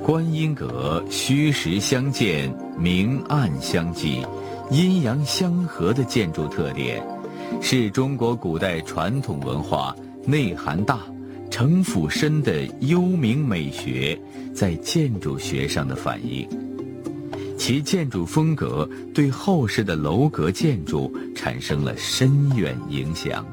观音阁虚实相间、明暗相济、阴阳相合的建筑特点，是中国古代传统文化内涵大、城府深的幽冥美学在建筑学上的反映。其建筑风格对后世的楼阁建筑产生了深远影响。